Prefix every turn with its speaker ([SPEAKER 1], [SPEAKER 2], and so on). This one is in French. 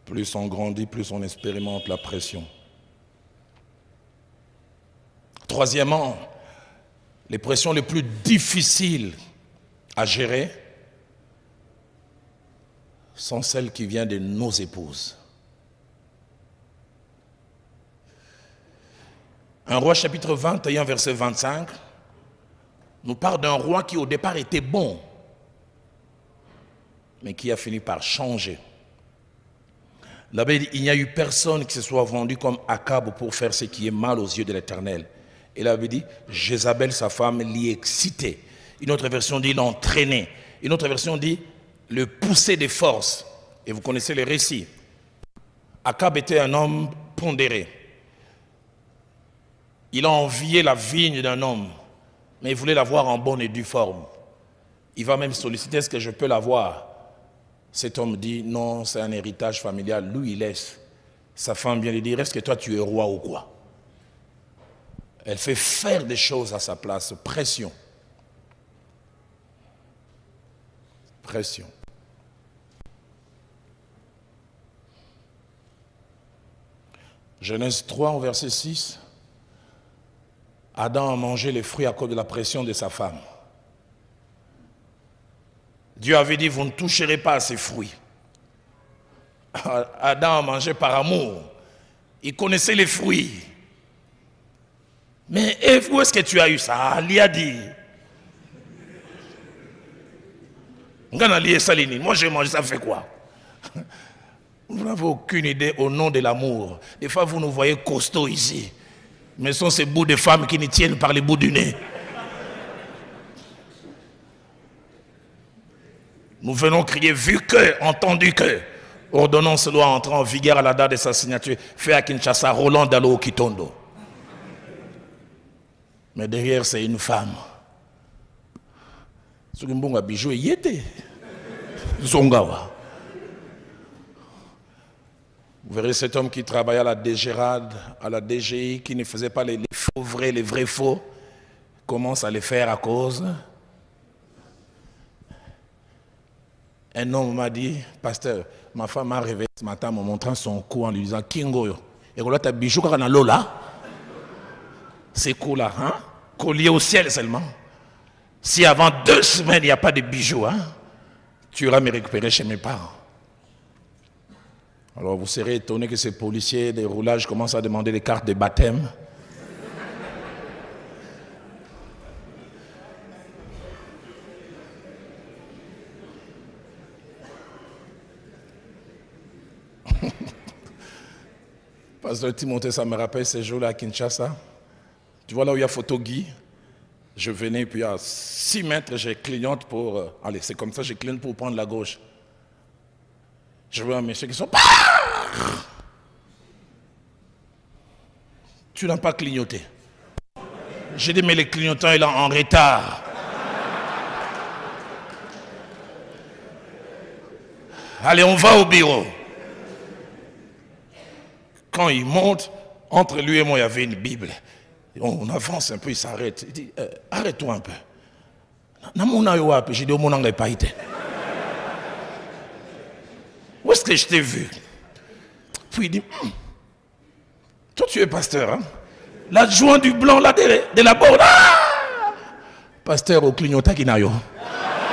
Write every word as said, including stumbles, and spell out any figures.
[SPEAKER 1] Plus on grandit, plus on expérimente la pression. Troisièmement, les pressions les plus difficiles à gérer sont celles qui viennent de nos épouses. Un roi chapitre vingt et un verset vingt-cinq nous parle d'un roi qui au départ était bon, mais qui a fini par changer. Là-bas, il n'y a eu personne qui se soit vendu comme Akab pour faire ce qui est mal aux yeux de l'Éternel. Et là, il dit, Jézabel, sa femme, l'y excitait. Une autre version dit l'entraîner. Une autre version dit le pousser de force. Et vous connaissez les récits. Akab était un homme pondéré. Il a envié la vigne d'un homme, mais il voulait l'avoir en bonne et due forme. Il va même solliciter, est-ce que je peux l'avoir? Cet homme dit, non, c'est un héritage familial. Lui, il laisse. Sa femme vient lui dire, est-ce que toi, tu es roi ou quoi? Elle fait faire des choses à sa place. Pression. Pression. Genèse trois, au verset six. Adam a mangé les fruits à cause de la pression de sa femme. Dieu avait dit, vous ne toucherez pas à ces fruits. Adam a mangé par amour. Il connaissait les fruits. Mais où est-ce que tu as eu ça? Il a dit. Moi j'ai mangé, ça fait quoi? Vous n'avez aucune idée au nom de l'amour. Des fois vous nous voyez costauds ici. Mais ce sont ces bouts de femmes qui nous tiennent par les bouts du nez. Nous venons crier, vu que, entendu que, ordonnance doit entrer en vigueur à la date de sa signature, fait à Kinshasa, Roland Dalo Kitondo. Mais derrière, c'est une femme. Ce qui m'a bijou y était. Zongawa. Vous verrez cet homme qui travaillait à la D G R A D, à la D G I, qui ne faisait pas les, les faux vrais, les vrais faux, commence à les faire à cause. Un homme m'a dit, pasteur, ma femme m'a réveillé ce matin en me montrant son cou en lui disant, Kingo, et là, tu as bijou quand on a l'eau là. Ces coups-là, hein? Collier au ciel seulement. Si avant deux semaines, il n'y a pas de bijoux, hein, tu iras me récupérer chez mes parents. Alors vous serez étonné que ces policiers des roulages commencent à demander des cartes de baptême. Pasteur Timothée, ça me rappelle ces jours-là à Kinshasa. Tu vois là où il y a photo Guy, je venais puis à six mètres, je clignote pour... Euh, allez, c'est comme ça, je clignote pour prendre la gauche. Je vois un monsieur qui sont... Tu n'as pas clignoté. J'ai dit, mais le clignotant il est en retard. Allez, on va au bureau. Quand il monte, entre lui et moi, il y avait une Bible. On avance un peu, il s'arrête. Il dit, euh, arrête-toi un peu. J'ai dit, mon anglais pas été. Où est-ce que je t'ai vu? Puis il dit, hm, toi tu es pasteur, hein? L'adjoint du blanc là de, de la borde. Ah! Pasteur au clignotant qui n'a eu.